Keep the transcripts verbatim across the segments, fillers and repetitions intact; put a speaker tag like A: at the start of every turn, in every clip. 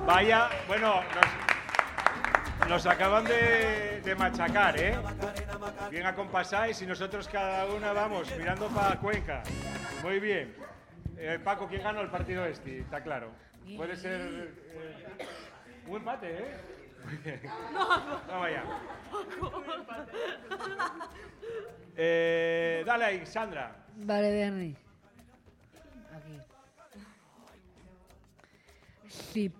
A: Vaya, bueno, nos, nos acaban de, de machacar, ¿eh? Bien acompasáis y nosotros cada una vamos mirando para Cuenca. Muy bien. Eh, Paco, ¿quién ganó el partido este? Está claro. Puede ser eh, un empate, ¿eh? Muy bien. Vamos allá. Eh, dale ahí, Sandra.
B: Vale, Bernie. Aquí. Sí.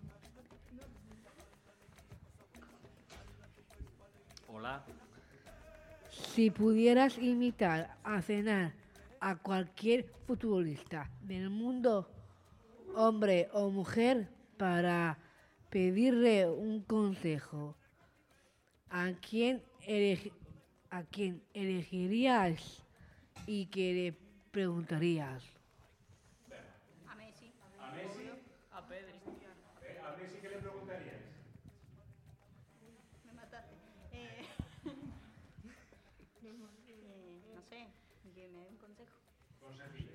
C: Hola.
B: Si pudieras invitar a cenar a cualquier futbolista del mundo, hombre o mujer, para pedirle un consejo, ¿a quién, elegi- a quién elegirías y qué le preguntarías?
D: A Messi.
A: ¿A Messi?
D: A Pedri.
A: Eh, ¿A Messi qué le preguntarías?
D: Me mataste. Eh, eh, no sé, que me dé un consejo.
A: Consejile.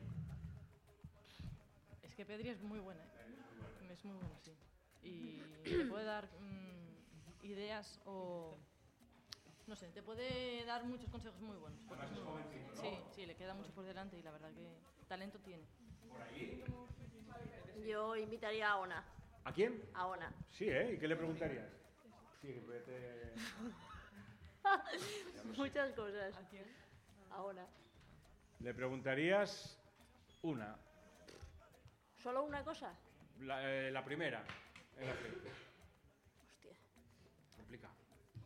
E: Es que Pedri es muy buena, ¿eh? Es muy buena, sí. Y te puede dar mmm, ideas o... No sé, te puede dar muchos consejos muy buenos. Porque es muy bueno. Sí, sí, le queda mucho por delante y la verdad que talento tiene.
A: ¿Por ahí?
F: Yo invitaría a Ona.
A: ¿A quién?
F: A Ona.
A: Sí, ¿eh? ¿Y qué le preguntarías? Sí, vete...
F: Muchas cosas. ¿A quién? A Ona.
A: Le preguntarías una.
F: ¿Solo una cosa?
A: La, eh, la primera. En la frente.
F: Hostia.
A: Complicado.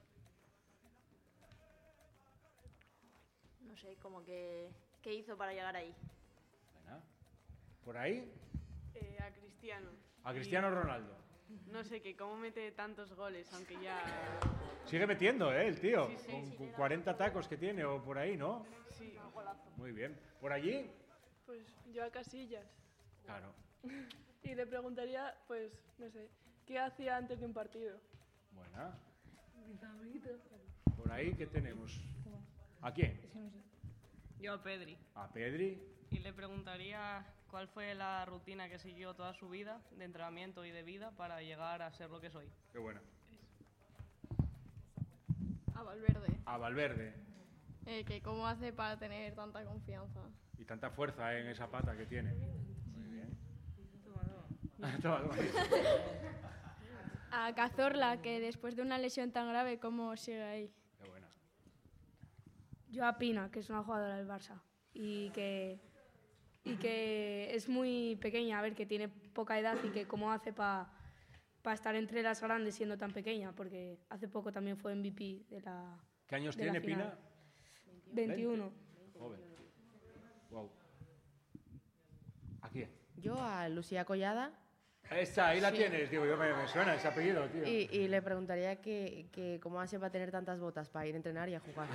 F: No sé, como que... ¿Qué hizo para llegar ahí?
A: Venga. ¿Por ahí?
G: Eh, a Cristiano.
A: A Cristiano Ronaldo.
G: No sé, que cómo mete tantos goles, aunque ya...
A: Sigue metiendo, ¿eh? El tío.
G: Sí, sí.
A: Con, con cuarenta tacos que tiene o por ahí, ¿no?
G: Sí.
A: Muy bien. ¿Por allí?
H: Pues yo a Casillas.
A: Claro.
H: Y le preguntaría, pues, no sé, ¿qué hacía antes de un partido?
A: Buena. Por ahí, ¿qué tenemos? ¿A quién?
I: Yo a Pedri.
A: A Pedri.
I: Y le preguntaría cuál fue la rutina que siguió toda su vida de entrenamiento y de vida para llegar a ser lo que soy.
A: Qué buena.
J: A Valverde.
A: A Valverde.
J: Eh, que cómo hace para tener tanta confianza.
A: Y tanta fuerza, ¿eh? En esa pata que tiene. Muy bien. Toma, toma.
J: A Cazorla, que después de una lesión tan grave, ¿cómo sigue ahí?
A: Qué buena.
K: Yo a Pina, que es una jugadora del Barça y que, y que es muy pequeña, a ver, que tiene poca edad y que cómo hace para pa estar entre las grandes siendo tan pequeña, porque hace poco también fue M V P de la
A: ¿Qué años
K: de la
A: tiene
K: final.
A: Pina?
K: veintiuno.
A: Joven. Wow. ¿A quién?
L: Yo a Lucía Collada.
A: Esa, ahí la
L: Sí.
A: tienes. Digo, yo me, me suena ese apellido, tío.
L: Y, y le preguntaría que, que cómo hace para tener tantas botas para ir a entrenar y a jugar.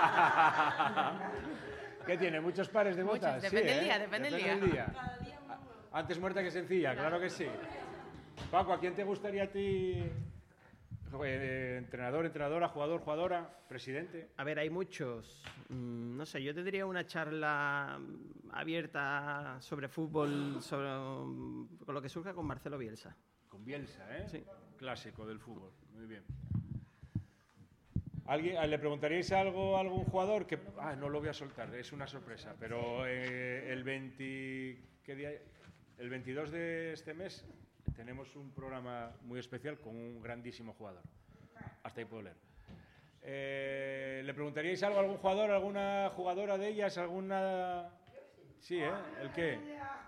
A: ¿Qué tiene? ¿Muchos pares de
L: Muchos,
A: botas?
L: depende
A: Sí,
L: del
A: ¿eh?
L: día, depende del
A: Depende
L: día.
A: A- Antes muerta que sencilla, claro que sí. Paco, ¿a quién te gustaría a ti? Eh, entrenador, entrenadora, jugador, jugadora, presidente.
C: A ver, hay muchos. Mm, no sé, yo tendría una charla mm, abierta sobre fútbol, sobre, mm, con lo que surja con Marcelo Bielsa.
A: Con Bielsa, ¿eh?
C: Sí.
A: Clásico del fútbol. Muy bien. ¿Alguien, ¿Le preguntaríais algo a algún jugador? Que, ah, no lo voy a soltar, es una sorpresa. Pero eh, el, veinte, ¿qué día? El veintidós de este mes tenemos un programa muy especial con un grandísimo jugador. Hasta ahí puedo leer. Eh, ¿Le preguntaríais algo a algún jugador, alguna jugadora de ellas? ¿Alguna...? Sí, ¿eh? ¿El qué?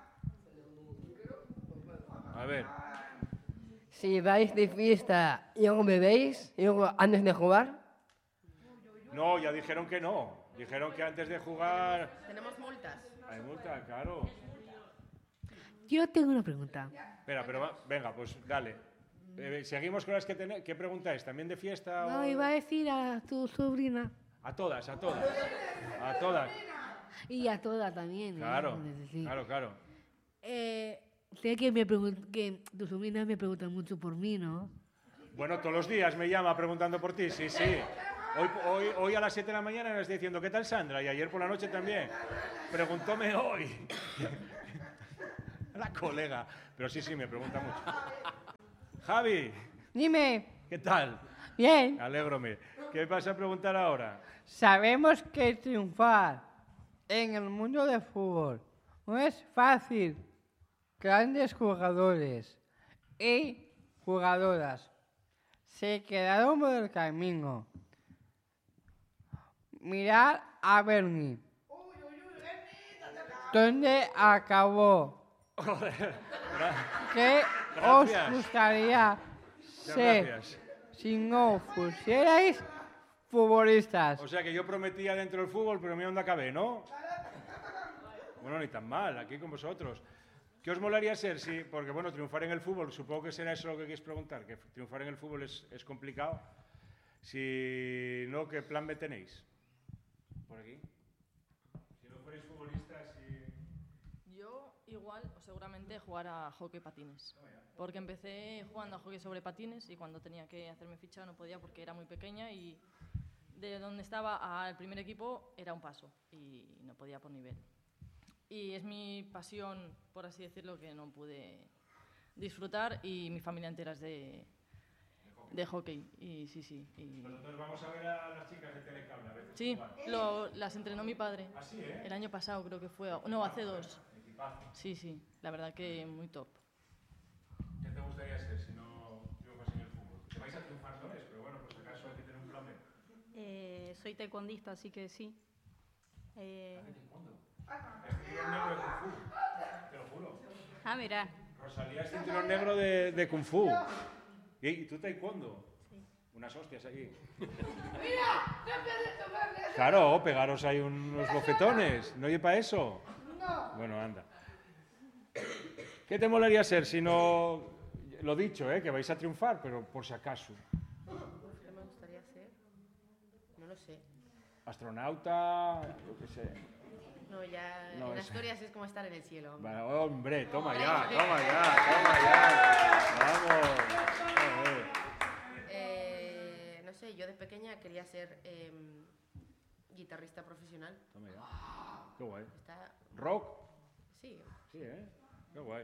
A: A ver.
M: Si vais de fiesta y luego bebéis y luego antes de jugar.
A: No, ya dijeron que no. Dijeron que antes de jugar...
L: Tenemos multas.
A: Hay multa, claro.
B: Yo tengo una pregunta.
A: Espera, pero va- venga, pues dale. Eh, seguimos con las que tenéis. ¿Qué preguntáis? ¿También de fiesta o...?
B: No, iba a decir a tu sobrina.
A: A todas, a todas. A todas.
B: Y a toda también. ¿eh?
A: Claro,
B: Entonces, sí.
A: claro, claro.
B: Eh, sé que, me pregun- que tu sobrina me pregunta mucho por mí, ¿no?
A: Bueno, todos los días me llama preguntando por ti, sí, sí. Hoy, hoy, hoy a las siete de la mañana me está diciendo, ¿qué tal Sandra? Y ayer por la noche también. Preguntóme hoy. La colega. Pero sí, sí, me pregunta mucho. Javi,
N: Dime,
A: ¿qué tal?
N: bien,
A: Alégrome. ¿Qué vas a preguntar ahora?
N: sabemos que triunfar en el mundo del fútbol no es fácil. Grandes jugadores y jugadoras se quedaron por el camino. Mirad a Bernie. ¿Dónde acabó? ¿Qué os
A: Gracias.
N: gustaría
A: Muchas
N: ser
A: gracias.
N: si no fuerais futbolistas?
A: O sea que yo prometía dentro del fútbol, pero mira dónde acabé, ¿no? Bueno, ni tan mal, aquí con vosotros. ¿Qué os molaría ser? Sí, porque bueno, triunfar en el fútbol, supongo que será eso lo que queréis preguntar, que triunfar en el fútbol es, es complicado. Si no, ¿qué plan B tenéis? Por aquí. Si no fuerais futbolistas y...
E: Yo igual, o seguramente, jugar a hockey patines. Porque empecé jugando a hockey sobre patines y cuando tenía que hacerme ficha no podía porque era muy pequeña y de donde estaba al primer equipo era un paso y no podía por nivel. Y es mi pasión, por así decirlo, que no pude disfrutar y mi familia entera es de, de hockey. Y sí, sí. Y...
A: Pues entonces vamos a ver a las chicas de Telecable a veces
E: Sí,
A: jugar.
E: lo, las entrenó mi padre.
A: ¿Ah, sí, eh?
E: El año pasado creo que fue. No, hace dos. Sí, sí. La verdad que muy top.
A: ¿Qué te gustaría ser si no triunfas en el fútbol? Que vais a triunfar, no es, pero bueno, por si acaso hay que tener un plan B.
D: Eh, soy taekwondista, así que sí. Eh,
A: Es cinturón negro de Kung Fu, te lo juro.
D: ah, mira.
A: Rosalía es cinturón negro de, de Kung Fu. ¿Y, y tú taekwondo?
D: Sí.
A: Unas hostias aquí. Claro, pegaros ahí unos bofetones. ¿No oye para eso?
K: No.
A: Bueno, anda. ¿Qué te molaría ser si no... Lo dicho, ¿eh? Que vais a triunfar, pero por si acaso.
L: ¿Qué me gustaría ser? No lo sé.
A: Astronauta, yo qué sé.
L: No, ya
A: No,
L: en
A: es-
L: Asturias es como estar en el cielo. hombre.
A: Vale, hombre, toma ya, toma ya, toma ya. Vamos. Joder.
L: Eh, no sé, yo de pequeña quería ser em, guitarrista profesional.
A: Toma ya. Qué guay.
L: Está...
A: ¿Rock?
L: Sí.
A: Sí, ¿eh? Qué guay.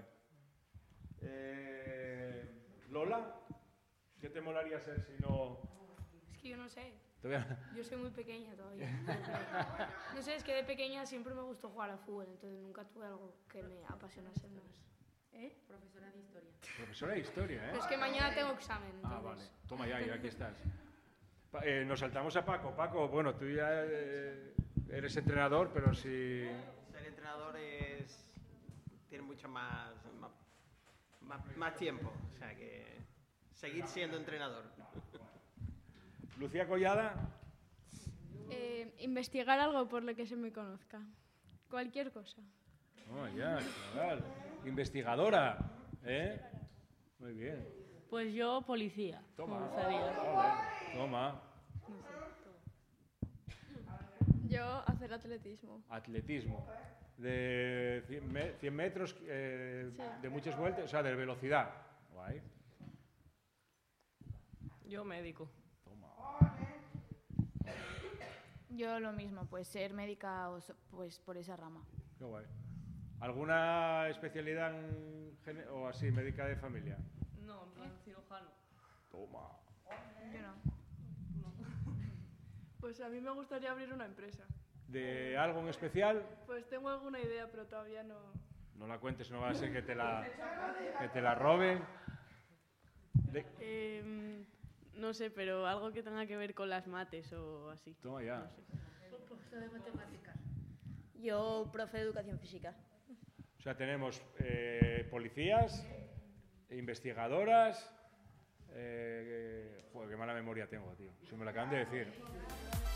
A: Eh, Lola, ¿qué te molaría ser si no...?
K: Es que yo no sé.
A: Todavía-
K: Yo soy muy pequeña todavía. No sé, es que de pequeña siempre me gustó jugar al fútbol, entonces nunca tuve algo que me apasionase más. ¿Eh?
L: Profesora de historia.
A: Profesora de historia, ¿eh?
K: Pero es que mañana tengo examen,
A: Ah,
K: entonces...
A: vale. Toma ya, y aquí estás. Pa- eh, nos saltamos a Paco. Paco, bueno, tú ya eh, eres entrenador, pero si...
C: Ser entrenador es... tiene mucho más, más, más, más tiempo. O sea que seguir siendo entrenador.
A: Lucía Collada,
J: Eh, investigar algo por lo que se me conozca. Cualquier cosa.
A: oh, ya, chaval. Investigadora, ¿eh? Muy bien.
O: Pues yo, policía.
A: Toma.
O: Me gustaría.
A: Vale, toma.
J: Yo hacer atletismo.
A: Atletismo. De cien, me- cien metros, eh,
J: Sí.
A: de muchas vueltas, o sea, de velocidad. Guay.
I: Yo médico.
P: Yo lo mismo, pues ser médica o so- pues por esa rama.
A: Qué guay. ¿Alguna especialidad en gene- o así, médica de familia?
I: No, en plan cirujano.
A: Toma.
P: Yo no.
H: Pues a mí me gustaría abrir una empresa.
A: ¿De algo en especial?
H: Pues tengo alguna idea, pero todavía no...
A: No la cuentes, no va a ser que te la, que te la roben. De-
G: Em, no sé, pero algo que tenga que ver con las mates o así.
A: Toma ya.
G: No sé.
B: Profesor de matemáticas.
F: Yo, profe de educación física.
A: O sea, tenemos eh, policías, investigadoras... Eh, eh, joder, qué mala memoria tengo, tío. Se me lo acaban de decir.